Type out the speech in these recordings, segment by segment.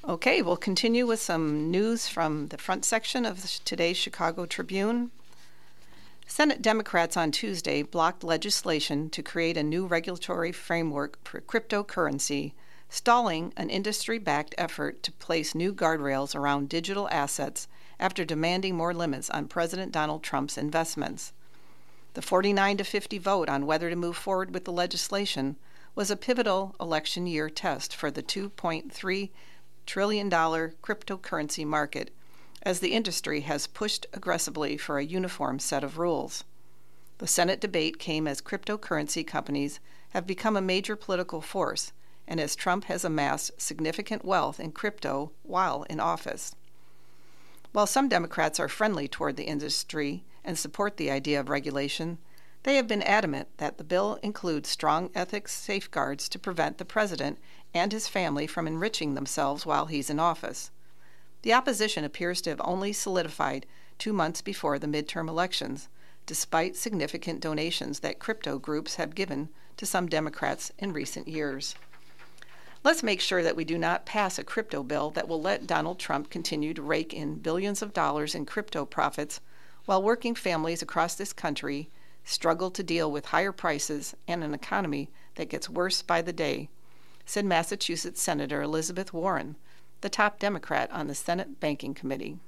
Okay, we'll continue with some news from the front section of today's Chicago Tribune. Senate Democrats on Tuesday blocked legislation to create a new regulatory framework for cryptocurrency, stalling an industry-backed effort to place new guardrails around digital assets after demanding more limits on President Donald Trump's investments. The 49-50 vote on whether to move forward with the legislation was a pivotal election year test for the $2.3 trillion cryptocurrency market, as the industry has pushed aggressively for a uniform set of rules. The Senate debate came as cryptocurrency companies have become a major political force, and as Trump has amassed significant wealth in crypto while in office. While some Democrats are friendly toward the industry and support the idea of regulation, they have been adamant that the bill includes strong ethics safeguards to prevent the president and his family from enriching themselves while he's in office. The opposition appears to have only solidified 2 months before the midterm elections, despite significant donations that crypto groups have given to some Democrats in recent years. Let's make sure that we do not pass a crypto bill that will let Donald Trump continue to rake in billions of dollars in crypto profits while working families across this country struggle to deal with higher prices and an economy that gets worse by the day, said Massachusetts Senator Elizabeth Warren, the top Democrat on the Senate Banking Committee.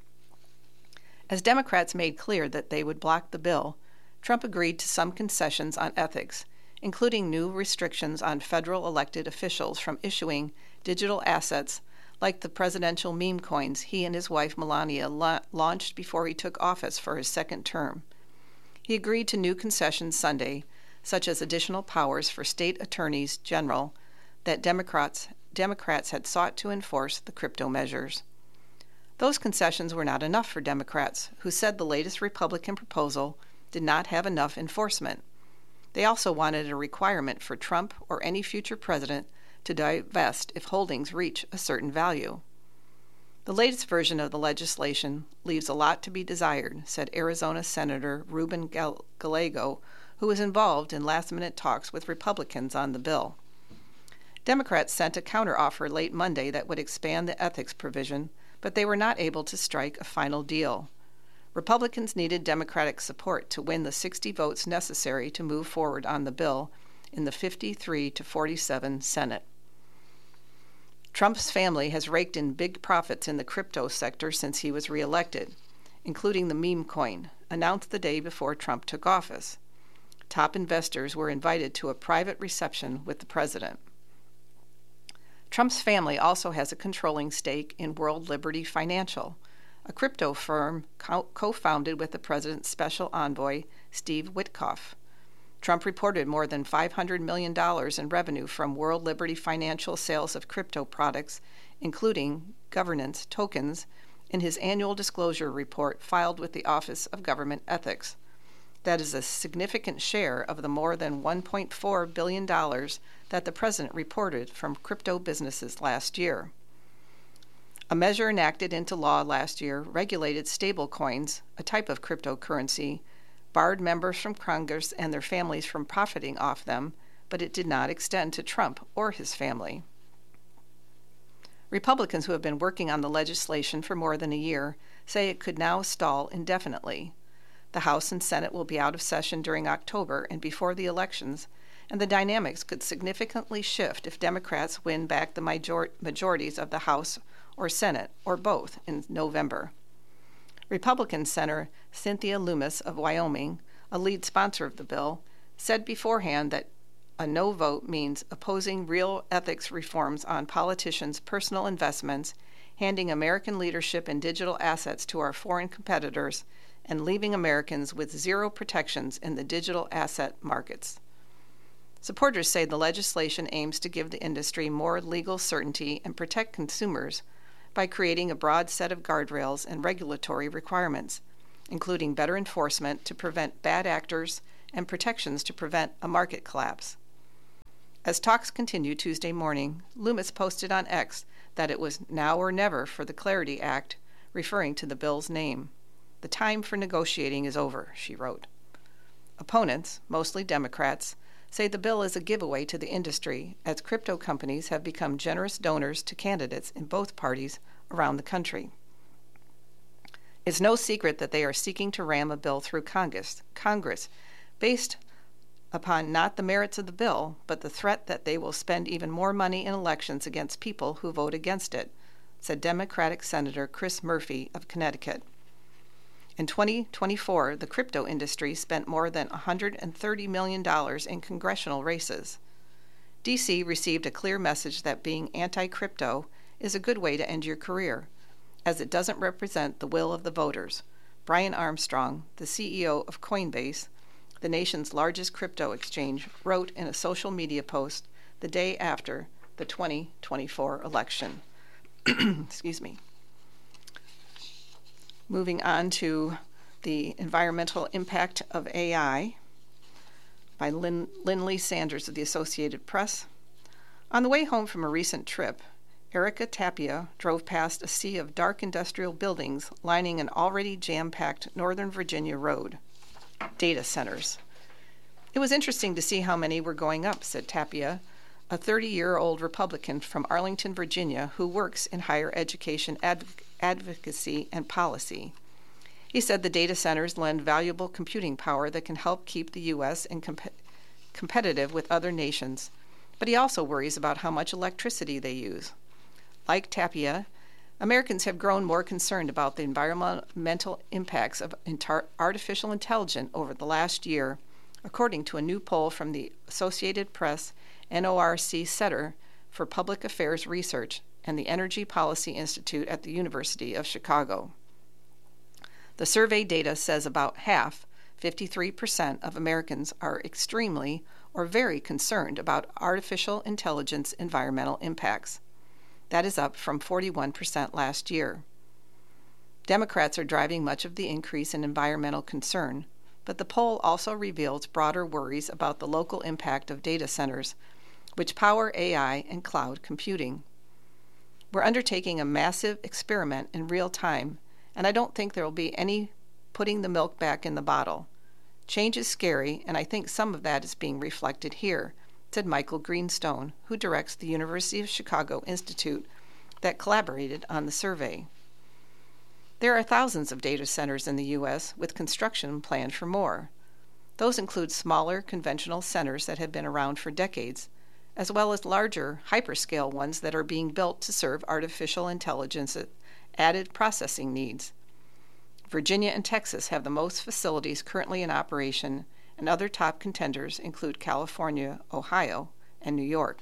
As Democrats made clear that they would block the bill, Trump agreed to some concessions on ethics, including new restrictions on federal elected officials from issuing digital assets like the presidential meme coins he and his wife Melania launched before he took office for his second term. He agreed to new concessions Sunday, such as additional powers for state attorneys general that Democrats had sought to enforce the crypto measures. Those concessions were not enough for Democrats, who said the latest Republican proposal did not have enough enforcement. They also wanted a requirement for Trump or any future president to divest if holdings reach a certain value. The latest version of the legislation leaves a lot to be desired, said Arizona Senator Ruben Gallego, who was involved in last-minute talks with Republicans on the bill. Democrats sent a counteroffer late Monday that would expand the ethics provision, but they were not able to strike a final deal. Republicans needed Democratic support to win the 60 votes necessary to move forward on the bill in the 53-47 Senate. Trump's family has raked in big profits in the crypto sector since he was reelected, including the meme coin, announced the day before Trump took office. Top investors were invited to a private reception with the president. Trump's family also has a controlling stake in World Liberty Financial, a crypto firm co-founded with the president's special envoy, Steve Witkoff. Trump reported more than $500 million in revenue from World Liberty Financial sales of crypto products, including governance tokens, in his annual disclosure report filed with the Office of Government Ethics. That is a significant share of the more than $1.4 billion that the president reported from crypto businesses last year. A measure enacted into law last year regulated stablecoins, a type of cryptocurrency, barred members from Congress and their families from profiting off them, but it did not extend to Trump or his family. Republicans who have been working on the legislation for more than a year say it could now stall indefinitely. The House and Senate will be out of session during October and before the elections, and the dynamics could significantly shift if Democrats win back the majorities of the House or Senate, or both, in November. Republican Senator Cynthia Lummis of Wyoming, a lead sponsor of the bill, said beforehand that a no vote means opposing real ethics reforms on politicians' personal investments, handing American leadership in digital assets to our foreign competitors, and leaving Americans with zero protections in the digital asset markets. Supporters say the legislation aims to give the industry more legal certainty and protect consumers by creating a broad set of guardrails and regulatory requirements, including better enforcement to prevent bad actors and protections to prevent a market collapse. As talks continued Tuesday morning, Lummis posted on X that it was now or never for the Clarity Act, referring to the bill's name. "The time for negotiating is over," she wrote. Opponents, mostly Democrats, say the bill is a giveaway to the industry, as crypto companies have become generous donors to candidates in both parties around the country. It's no secret that they are seeking to ram a bill through Congress based upon not the merits of the bill, but the threat that they will spend even more money in elections against people who vote against it, said Democratic Senator Chris Murphy of Connecticut. In 2024, the crypto industry spent more than $130 million in congressional races. D.C. received a clear message that being anti-crypto is a good way to end your career, as it doesn't represent the will of the voters. Brian Armstrong, the CEO of Coinbase, the nation's largest crypto exchange, wrote in a social media post the day after the 2024 election. Excuse me. Moving on to the environmental impact of AI by Lindley Sanders of the Associated Press. On the way home from a recent trip, Erica Tapia drove past a sea of dark industrial buildings lining an already jam-packed Northern Virginia road. Data centers. It was interesting to see how many were going up, said Tapia, a 30-year-old Republican from Arlington, Virginia, who works in higher education advocacy and policy. He said the data centers lend valuable computing power that can help keep the U.S. competitive with other nations, but he also worries about how much electricity they use. Like Tapia, Americans have grown more concerned about the environmental impacts of artificial intelligence over the last year, according to a new poll from the Associated Press NORC Center for Public Affairs Research and the Energy Policy Institute at the University of Chicago. The survey data says about half, 53%, of Americans are extremely or very concerned about artificial intelligence environmental impacts. That is up from 41% last year. Democrats are driving much of the increase in environmental concern, but the poll also reveals broader worries about the local impact of data centers, which power AI and cloud computing. We're undertaking a massive experiment in real time, and I don't think there will be any putting the milk back in the bottle. Change is scary, and I think some of that is being reflected here, said Michael Greenstone, who directs the University of Chicago Institute that collaborated on the survey. There are thousands of data centers in the U.S., with construction planned for more. Those include smaller, conventional centers that have been around for decades, as well as larger, hyperscale ones that are being built to serve artificial intelligence added processing needs. Virginia and Texas have the most facilities currently in operation, and other top contenders include California, Ohio, and New York.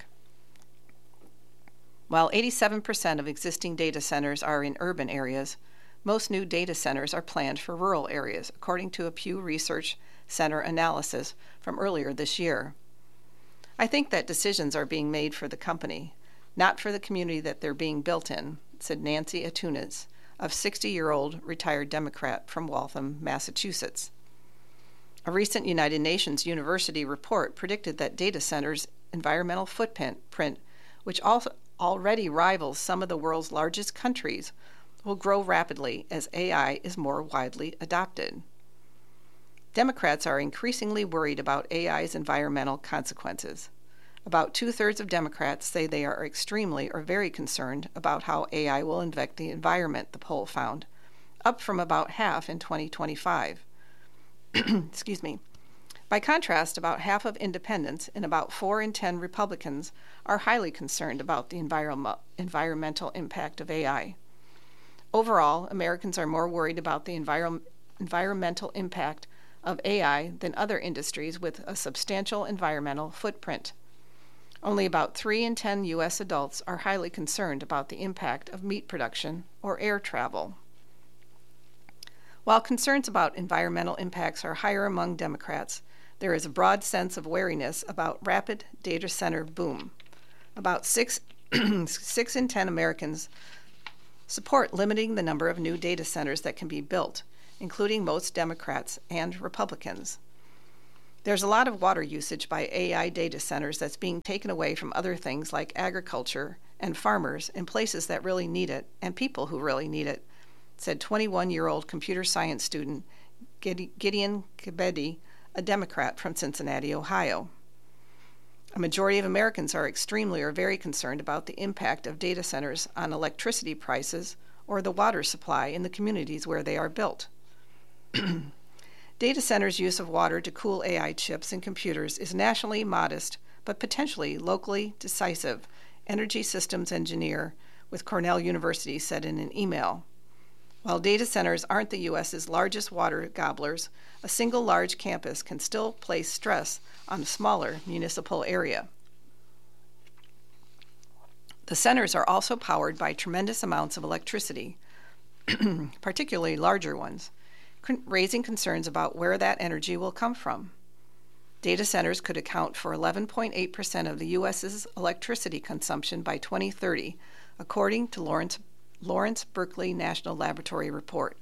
While 87% of existing data centers are in urban areas, most new data centers are planned for rural areas, according to a Pew Research Center analysis from earlier this year. I think that decisions are being made for the company, not for the community that they're being built in, said Nancy Atunes, a 60-year-old retired Democrat from Waltham, Massachusetts. A recent United Nations University report predicted that data centers' environmental footprint, which also already rivals some of the world's largest countries, will grow rapidly as AI is more widely adopted. Democrats are increasingly worried about AI's environmental consequences. About two-thirds of Democrats say they are extremely or very concerned about how AI will affect the environment, the poll found, up from about half in 2025. Excuse me. By contrast, about half of independents and about 4 in 10 Republicans are highly concerned about the environmental impact of AI. Overall, Americans are more worried about the environmental impact of AI than other industries with a substantial environmental footprint. Only about 3 in 10 U.S. adults are highly concerned about the impact of meat production or air travel. While concerns about environmental impacts are higher among Democrats, there is a broad sense of wariness about rapid data center boom. About 6 in 10 Americans support limiting the number of new data centers that can be built, including most Democrats and Republicans. There's a lot of water usage by AI data centers that's being taken away from other things like agriculture and farmers in places that really need it and people who really need it, said 21-year-old computer science student Gideon Kebede, a Democrat from Cincinnati, Ohio. A majority of Americans are extremely or very concerned about the impact of data centers on electricity prices or the water supply in the communities where they are built. Data centers' use of water to cool AI chips and computers is nationally modest, but potentially locally decisive, energy systems engineer with Cornell University said in an email. While data centers aren't the U.S.'s largest water gobblers, a single large campus can still place stress on a smaller municipal area. The centers are also powered by tremendous amounts of electricity, particularly larger ones, raising concerns about where that energy will come from. Data centers could account for 11.8% of the U.S.'s electricity consumption by 2030, according to Lawrence Berkeley National Laboratory report.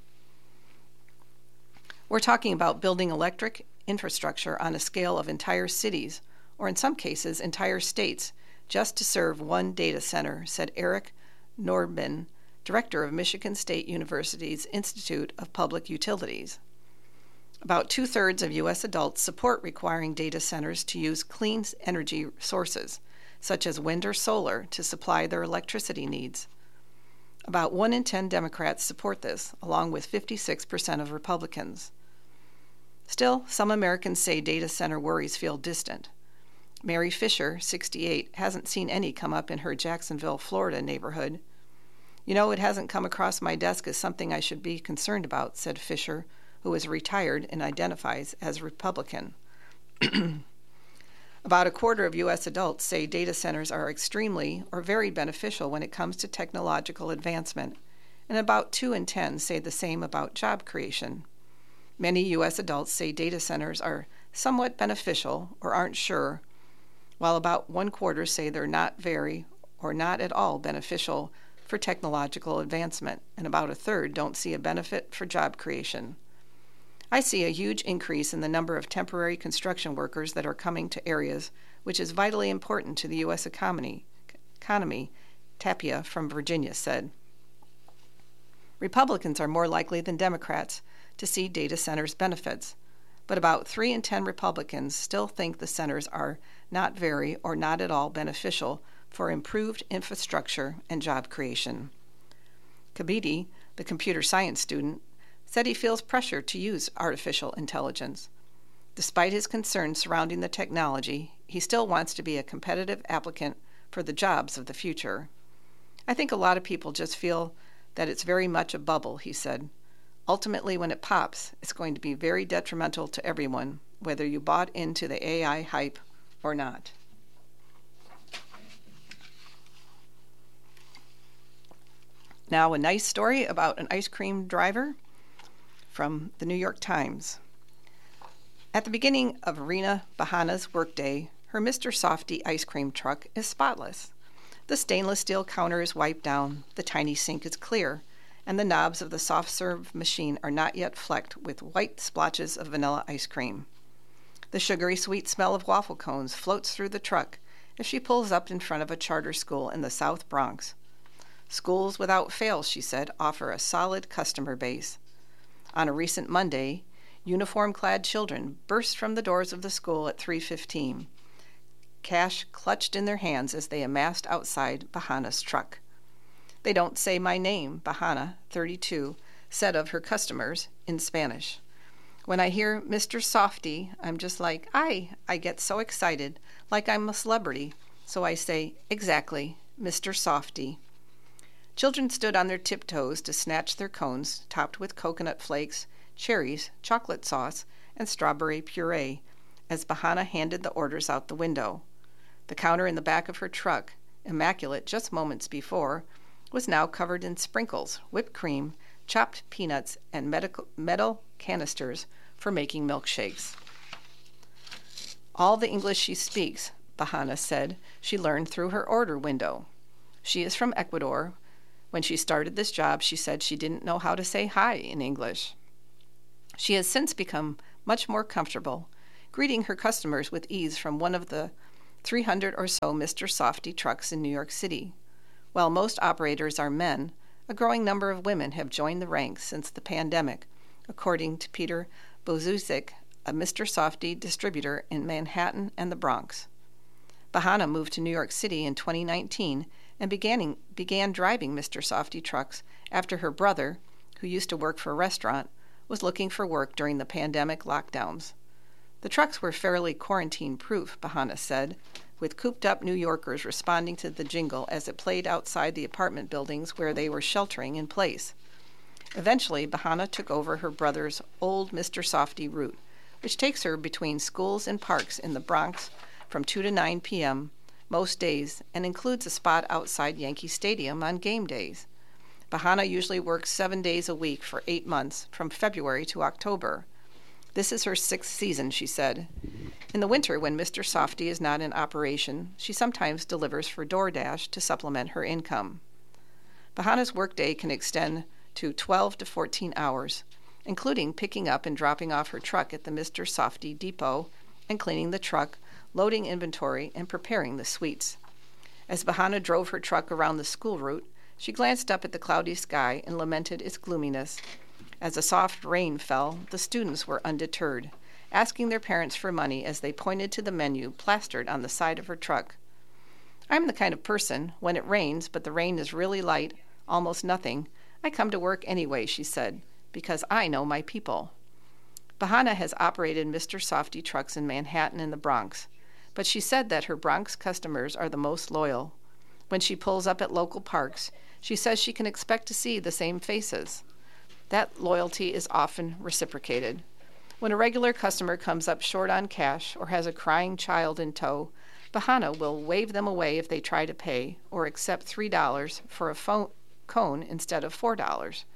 We're talking about building electric infrastructure on a scale of entire cities, or in some cases, entire states, just to serve one data center, said Eric Nordman, director of Michigan State University's Institute of Public Utilities. About 2/3 of U.S. adults support requiring data centers to use clean energy sources, such as wind or solar, to supply their electricity needs. About 1 in 10 Democrats support this, along with 56% of Republicans. Still, some Americans say data center worries feel distant. Mary Fisher, 68, hasn't seen any come up in her Jacksonville, Florida neighborhood. "You know, it hasn't come across my desk as something I should be concerned about," said Fisher, who is retired and identifies as Republican. About 1/4 of U.S. adults say data centers are extremely or very beneficial when it comes to technological advancement, and about 2 in 10 say the same about job creation. Many U.S. adults say data centers are somewhat beneficial or aren't sure, while about 1/4 say they're not very or not at all beneficial for technological advancement, and about 1/3 don't see a benefit for job creation. I see a huge increase in the number of temporary construction workers that are coming to areas, which is vitally important to the U.S. economy, Tapia from Virginia said. Republicans are more likely than Democrats to see data centers' benefits, but about 3 in 10 Republicans still think the centers are not very or not at all beneficial for improved infrastructure and job creation. Kabidi, the computer science student, said he feels pressure to use artificial intelligence. Despite his concerns surrounding the technology, he still wants to be a competitive applicant for the jobs of the future. "I think a lot of people just feel that it's very much a bubble," he said. "Ultimately, when it pops, it's going to be very detrimental to everyone, whether you bought into the AI hype or not." Now, a nice story about an ice cream driver from the New York Times. At the beginning of Rena Bahana's workday, her Mr. Softy ice cream truck is spotless. The stainless steel counter is wiped down, the tiny sink is clear, and the knobs of the soft serve machine are not yet flecked with white splotches of vanilla ice cream. The sugary sweet smell of waffle cones floats through the truck as she pulls up in front of a charter school in the South Bronx. "Schools without fail," she said, offer a solid customer base. On a recent Monday, uniform-clad children burst from the doors of the school at 3:15, cash clutched in their hands as they amassed outside Bahana's truck. "They don't say my name," Bahana, 32, said of her customers in Spanish. "When I hear Mr. Softy, I'm just like, I get so excited, like I'm a celebrity. So I say, exactly, Mr. Softy." Children stood on their tiptoes to snatch their cones, topped with coconut flakes, cherries, chocolate sauce, and strawberry puree, as Bahana handed the orders out the window. The counter in the back of her truck, immaculate just moments before, was now covered in sprinkles, whipped cream, chopped peanuts, and metal canisters for making milkshakes. "All the English she speaks," Bahana said, "she learned through her order window. She is from Ecuador. When she started this job, she said she didn't know how to say hi in English. She has since become much more comfortable, greeting her customers with ease from one of the 300 or so Mr. Softy trucks in New York City. While most operators are men, a growing number of women have joined the ranks since the pandemic, according to Peter Bozuzik, a Mr. Softy distributor in Manhattan and the Bronx. Bahana moved to New York City in 2019 and began driving Mr. Softee trucks after her brother, who used to work for a restaurant, was looking for work during the pandemic lockdowns. The trucks were fairly quarantine-proof, Bahana said, with cooped-up New Yorkers responding to the jingle as it played outside the apartment buildings where they were sheltering in place. Eventually, Bahana took over her brother's old Mr. Softee route, which takes her between schools and parks in the Bronx from 2 to 9 p.m. most days and includes a spot outside Yankee Stadium on game days. Bahana usually works 7 days a week for 8 months, from February to October. This is her 6th season, she said. In the winter, when Mr. Softee is not in operation, she sometimes delivers for DoorDash to supplement her income. Bahana's workday can extend to 12 to 14 hours, including picking up and dropping off her truck at the Mr. Softee depot and cleaning the truck, loading inventory, and preparing the sweets. As Bahana drove her truck around the school route, she glanced up at the cloudy sky and lamented its gloominess. As a soft rain fell, the students were undeterred, asking their parents for money as they pointed to the menu plastered on the side of her truck. "I'm the kind of person, when it rains but the rain is really light, almost nothing, I come to work anyway," she said, "because I know my people." Bahana has operated Mr. Softee trucks in Manhattan and the Bronx, but she said that her Bronx customers are the most loyal. When she pulls up at local parks, she says she can expect to see the same faces. That loyalty is often reciprocated. When a regular customer comes up short on cash or has a crying child in tow, Bahana will wave them away if they try to pay or accept $3 for a cone instead of $4.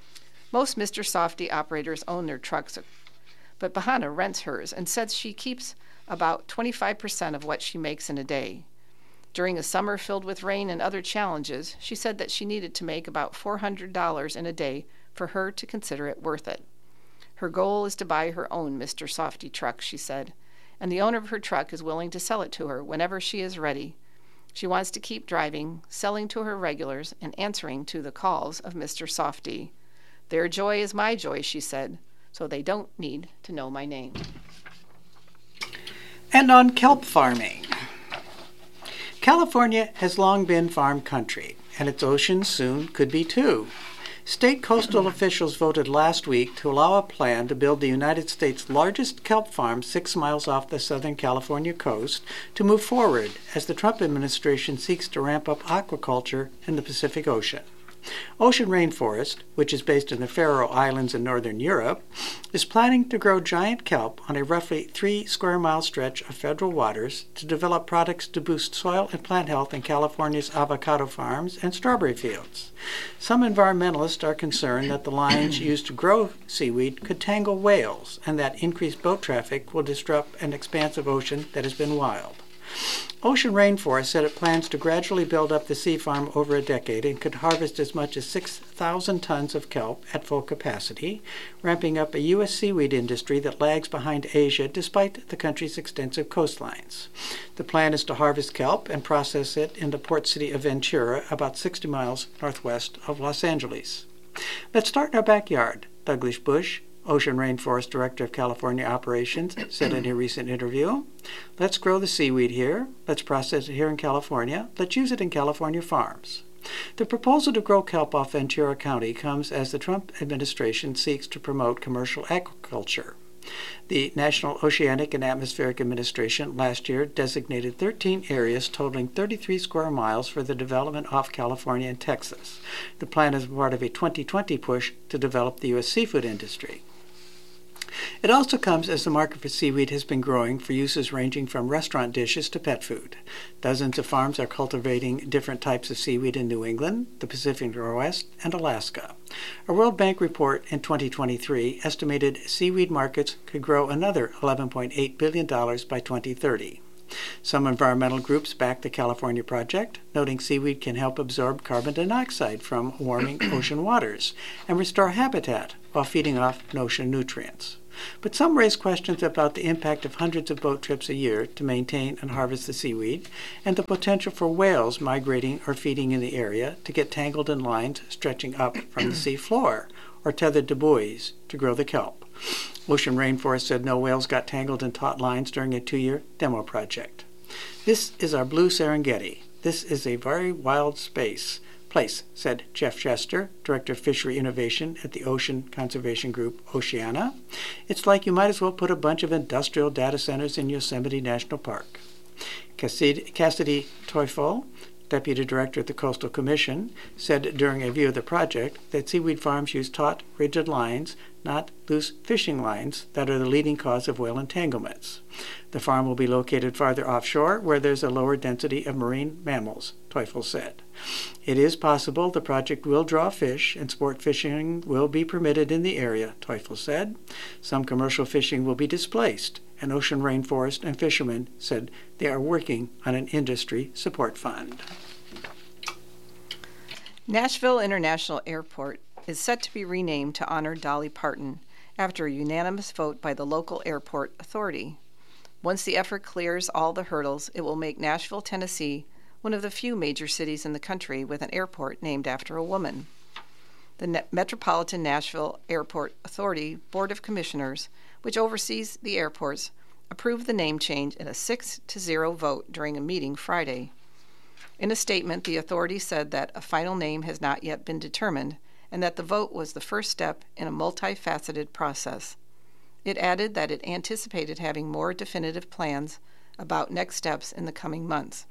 Most Mr. Softee operators own their trucks, but Bahana rents hers and says she keeps about 25% of what she makes in a day. During a summer filled with rain and other challenges, she said that she needed to make about $400 in a day for her to consider it worth it. Her goal is to buy her own Mr. Softee truck, she said, and the owner of her truck is willing to sell it to her whenever she is ready. She wants to keep driving, selling to her regulars, and answering to the calls of Mr. Softee. "Their joy is my joy," she said, "so they don't need to know my name." And on kelp farming. California has long been farm country, and its oceans soon could be too. State coastal officials voted last week to allow a plan to build the United States' largest kelp farm 6 miles off the Southern California coast to move forward as the Trump administration seeks to ramp up aquaculture in the Pacific Ocean. Ocean Rainforest, which is based in the Faroe Islands in northern Europe, is planning to grow giant kelp on a roughly 3-square-mile stretch of federal waters to develop products to boost soil and plant health in California's avocado farms and strawberry fields. Some environmentalists are concerned that the lines used to grow seaweed could tangle whales and that increased boat traffic will disrupt an expansive ocean that has been wild. Ocean Rainforest said it plans to gradually build up the sea farm over a decade and could harvest as much as 6,000 tons of kelp at full capacity, ramping up a U.S. seaweed industry that lags behind Asia despite the country's extensive coastlines. The plan is to harvest kelp and process it in the port city of Ventura, about 60 miles northwest of Los Angeles. "Let's start in our backyard," Douglas Bush, Ocean Rainforest Director of California Operations, said in a recent interview. "Let's grow the seaweed here. Let's process it here in California. Let's use it in California farms." The proposal to grow kelp off Ventura County comes as the Trump administration seeks to promote commercial aquaculture. The National Oceanic and Atmospheric Administration last year designated 13 areas totaling 33 square miles for the development off California and Texas. The plan is part of a 2020 push to develop the U.S. seafood industry. It also comes as the market for seaweed has been growing for uses ranging from restaurant dishes to pet food. Dozens of farms are cultivating different types of seaweed in New England, the Pacific Northwest, and Alaska. A World Bank report in 2023 estimated seaweed markets could grow another $11.8 billion by 2030. Some environmental groups back the California project, noting seaweed can help absorb carbon dioxide from warming ocean waters and restore habitat while feeding off ocean nutrients. But some raise questions about the impact of hundreds of boat trips a year to maintain and harvest the seaweed, and the potential for whales migrating or feeding in the area to get tangled in lines stretching up from the sea floor, or tethered to buoys to grow the kelp. Ocean Rainforest said no whales got tangled in taut lines during a 2-year demo project. This is our blue Serengeti. This is a very wild place, said Jeff Chester, Director of Fishery Innovation at the Ocean Conservation Group, Oceana. It's like you might as well put a bunch of industrial data centers in Yosemite National Park. Cassidy Teufel, Deputy Director at the Coastal Commission, said during a view of the project that seaweed farms use taut, rigid lines, not loose fishing lines, that are the leading cause of whale entanglements. The farm will be located farther offshore, where there's a lower density of marine mammals, Teufel said. It is possible the project will draw fish and sport fishing will be permitted in the area, Teufel said. Some commercial fishing will be displaced, and Ocean Rainforest and fishermen said they are working on an industry support fund. Nashville International Airport is set to be renamed to honor Dolly Parton after a unanimous vote by the local airport authority. Once the effort clears all the hurdles, it will make Nashville, Tennessee, one of the few major cities in the country with an airport named after a woman. The Metropolitan Nashville Airport Authority Board of Commissioners, which oversees the airports, approved the name change in a 6-0 vote during a meeting Friday. In a statement, the authority said that a final name has not yet been determined and that the vote was the first step in a multifaceted process. It added that it anticipated having more definitive plans about next steps in the coming months.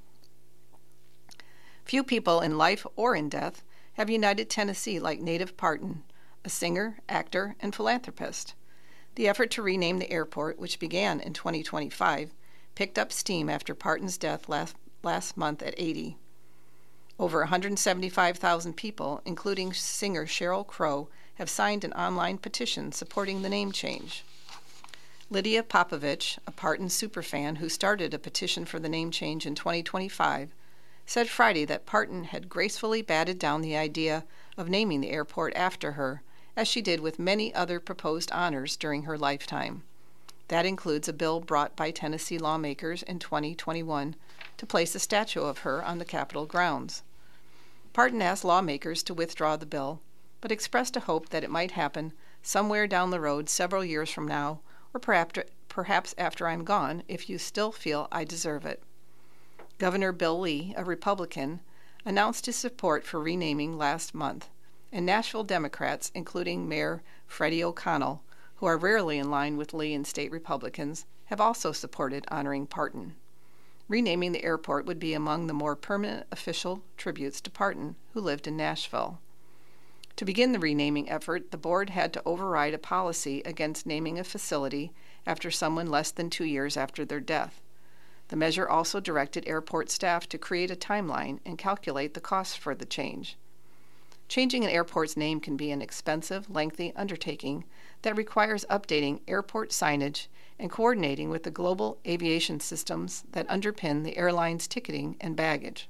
Few people in life or in death have united Tennessee like Native Parton, a singer, actor, and philanthropist. The effort to rename the airport, which began in 2025, picked up steam after Parton's death last month at 80. Over 175,000 people, including singer Sheryl Crow, have signed an online petition supporting the name change. Lydia Popovich, a Parton superfan who started a petition for the name change in 2025, said Friday that Parton had gracefully batted down the idea of naming the airport after her, as she did with many other proposed honors during her lifetime. That includes a bill brought by Tennessee lawmakers in 2021 to place a statue of her on the Capitol grounds. Parton asked lawmakers to withdraw the bill, but expressed a hope that it might happen somewhere down the road several years from now, or perhaps after I'm gone, if you still feel I deserve it. Governor Bill Lee, a Republican, announced his support for renaming last month, and Nashville Democrats, including Mayor Freddie O'Connell, who are rarely in line with Lee and state Republicans, have also supported honoring Parton. Renaming the airport would be among the more permanent official tributes to Parton, who lived in Nashville. To begin the renaming effort, the board had to override a policy against naming a facility after someone less than 2 years after their death. The measure also directed airport staff to create a timeline and calculate the costs for the change. Changing an airport's name can be an expensive, lengthy undertaking that requires updating airport signage and coordinating with the global aviation systems that underpin the airline's ticketing and baggage.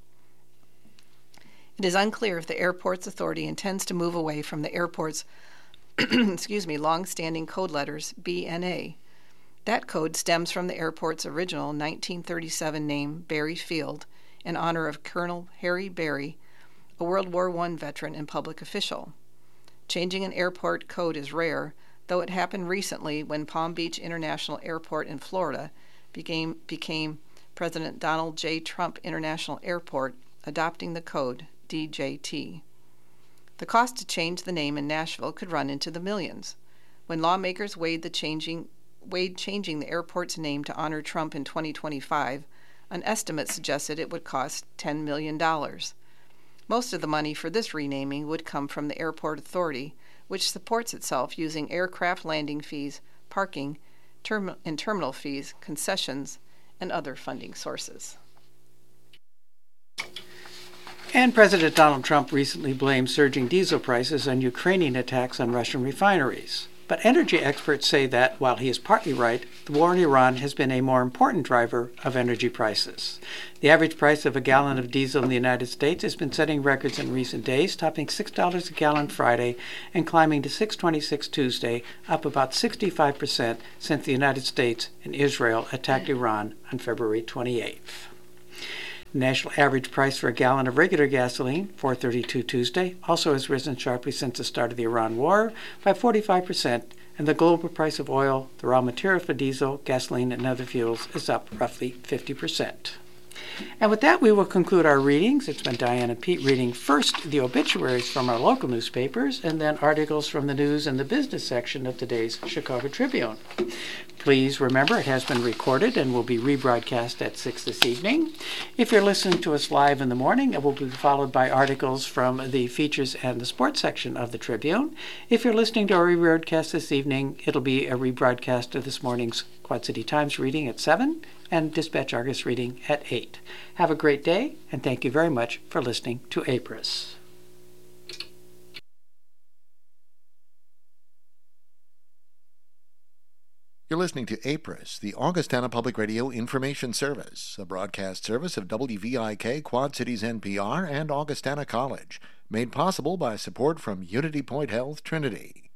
It is unclear if the airport's authority intends to move away from the airport's long-standing code letters B and A. That code stems from the airport's original 1937 name, Berry Field, in honor of Colonel Harry Berry, a World War I veteran and public official. Changing an airport code is rare, though it happened recently when Palm Beach International Airport in Florida became President Donald J. Trump International Airport, adopting the code DJT. The cost to change the name in Nashville could run into the millions. When lawmakers weighed changing the airport's name to honor Trump in 2025, an estimate suggested it would cost $10 million. Most of the money for this renaming would come from the airport authority, which supports itself using aircraft landing fees, parking, and terminal fees, concessions, and other funding sources. And President Donald Trump recently blamed surging diesel prices on Ukrainian attacks on Russian refineries. But energy experts say that, while he is partly right, the war in Iran has been a more important driver of energy prices. The average price of a gallon of diesel in the United States has been setting records in recent days, topping $6 a gallon Friday and climbing to $6.26 Tuesday, up about 65% since the United States and Israel attacked Iran on February 28th. The national average price for a gallon of regular gasoline, $4.32 Tuesday, also has risen sharply since the start of the Iran war by 45%, and the global price of oil, the raw material for diesel, gasoline, and other fuels, is up roughly 50%. And with that, we will conclude our readings. It's been Diane and Pete reading first the obituaries from our local newspapers and then articles from the news and the business section of today's Chicago Tribune. Please remember it has been recorded and will be rebroadcast at 6 this evening. If you're listening to us live in the morning, it will be followed by articles from the features and the sports section of the Tribune. If you're listening to our rebroadcast this evening, it'll be a rebroadcast of this morning's Quad City Times reading at 7 and Dispatch Argus reading at 8. Have a great day, and thank you very much for listening to APRIS. You're listening to APRIS, the Augustana Public Radio Information Service, a broadcast service of WVIK, Quad Cities NPR, and Augustana College, made possible by support from Unity Point Health Trinity.